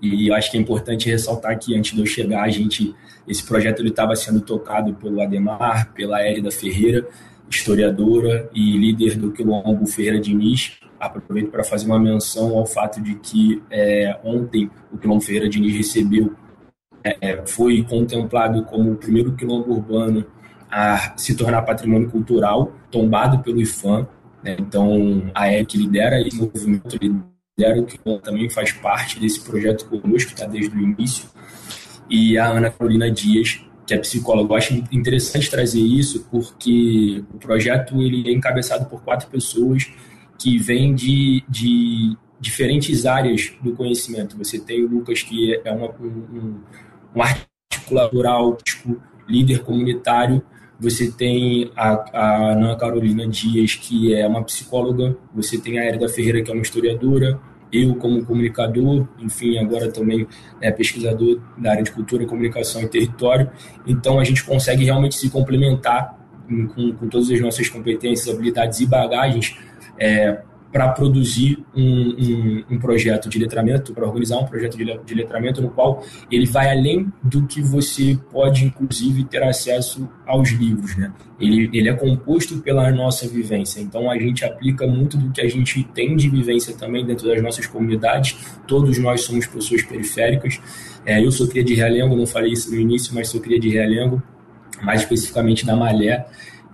E eu acho que é importante ressaltar que antes de eu chegar, esse projeto estava sendo tocado pelo Ademar, pela Hélida Ferreira, historiadora e líder do Quilombo Ferreira Diniz. Aproveito para fazer uma menção ao fato de que ontem o Quilombo Ferreira Diniz foi contemplado como o primeiro quilombo urbano a se tornar patrimônio cultural, tombado pelo IPHAN, né? Então, a EC lidera esse movimento, lidera o quilombo, também faz parte desse projeto conosco, está desde o início, e a Ana Carolina Dias, que é psicóloga. Eu acho interessante trazer isso, porque o projeto ele é encabeçado por 4 pessoas que vêm de diferentes áreas do conhecimento. Você tem o Lucas, que é um articulador, líder comunitário. Você tem a Ana Carolina Dias, que é uma psicóloga. Você tem a Hélida Ferreira, que é uma historiadora. Eu, como comunicador, enfim, agora também pesquisador da área de cultura, comunicação e território. Então, a gente consegue realmente se complementar com todas as nossas competências, habilidades e bagagens para produzir um projeto de letramento, para organizar um projeto de letramento no qual ele vai além do que você pode, inclusive, ter acesso aos livros, né? Ele é composto pela nossa vivência, então a gente aplica muito do que a gente tem de vivência também dentro das nossas comunidades. Todos nós somos pessoas periféricas. Eu sou cria de Realengo, não falei isso no início, mas sou cria de Realengo, mais especificamente da Malé.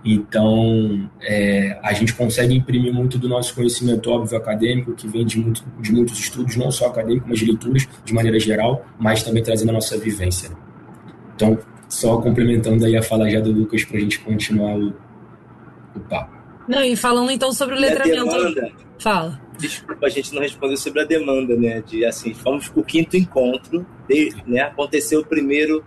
Então, a gente consegue imprimir muito do nosso conhecimento, óbvio, acadêmico, que vem de muitos estudos, não só acadêmicos, mas de leituras, de maneira geral, mas também trazendo a nossa vivência. Então, só complementando aí a fala já do Lucas para a gente continuar o papo. Não, e falando então sobre o letramento... Demanda, fala. Desculpa, a gente não respondeu sobre a demanda, né? Fomos para o 5º encontro, né? Aconteceu o primeiro...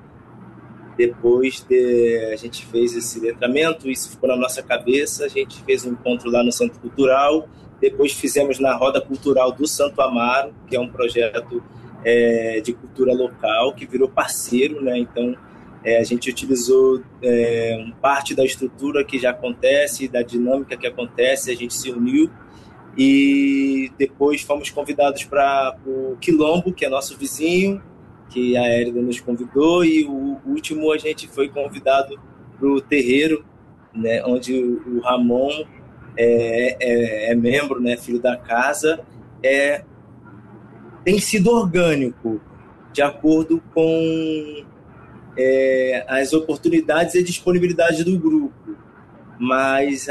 Depois a gente fez esse letramento, isso ficou na nossa cabeça, a gente fez um encontro lá no Centro Cultural, depois fizemos na Roda Cultural do Santo Amaro, que é um projeto de cultura local, que virou parceiro, né? Então, a gente utilizou parte da estrutura que já acontece, da dinâmica que acontece, a gente se uniu e depois fomos convidados para o Quilombo, que é nosso vizinho, que a Hélida nos convidou, e o último a gente foi convidado para o terreiro, né, onde o Ramon é membro, né, filho da casa. Tem sido orgânico, de acordo com as oportunidades e disponibilidade do grupo, mas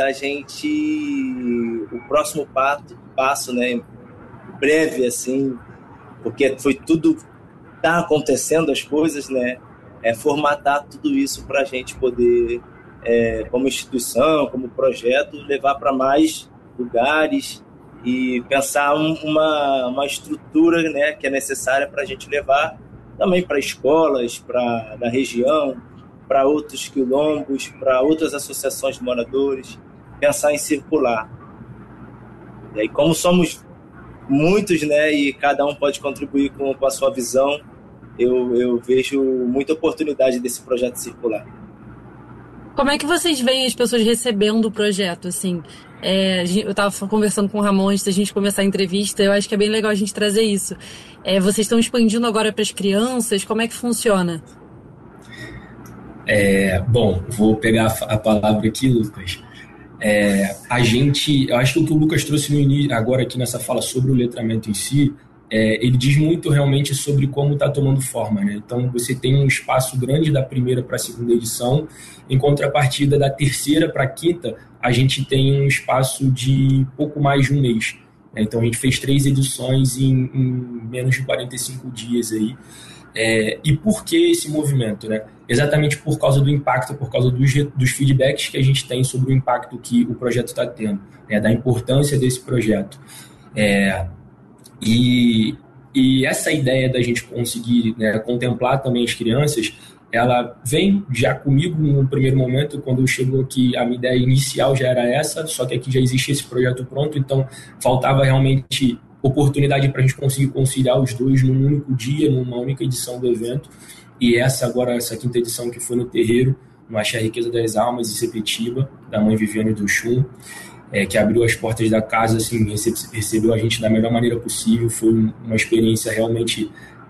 o próximo passo, né, breve, assim, porque foi tudo... Está acontecendo as coisas, né? Formatar tudo isso para a gente poder, como instituição, como projeto, levar para mais lugares e pensar uma estrutura, né, que é necessária para a gente levar também para escolas, da região, para outros quilombos, para outras associações de moradores, pensar em circular. E aí, como somos muitos, né, e cada um pode contribuir com a sua visão, eu vejo muita oportunidade desse projeto circular. Como é que vocês veem as pessoas recebendo o projeto, assim? Eu estava conversando com o Ramon antes da gente começar a entrevista, eu acho que é bem legal a gente trazer isso. Vocês estão expandindo agora para as crianças, como é que funciona? Bom, vou pegar a palavra aqui, Lucas. Eu acho que o que o Lucas trouxe no início, agora aqui nessa fala sobre o letramento em si, ele diz muito realmente sobre como está tomando forma, né? Então, você tem um espaço grande da primeira para a segunda edição, em contrapartida da terceira para a quinta, a gente tem um espaço de pouco mais de um mês. Né? Então, a gente fez 3 edições em menos de 45 dias aí. E por que esse movimento? Né? Exatamente por causa do impacto, por causa dos feedbacks que a gente tem sobre o impacto que o projeto está tendo, né? Da importância desse projeto. E essa ideia da gente conseguir, né, contemplar também as crianças, ela vem já comigo no primeiro momento, quando chegou aqui, a minha ideia inicial já era essa, só que aqui já existe esse projeto pronto, então faltava realmente oportunidade para a gente conseguir conciliar os dois num único dia, numa única edição do evento. E essa 5ª edição que foi no terreiro, no Axé Riqueza das Almas, em Sepetiba, da mãe Viviane do Chum, que abriu as portas da casa, assim, recebeu a gente da melhor maneira possível. Foi uma experiência realmente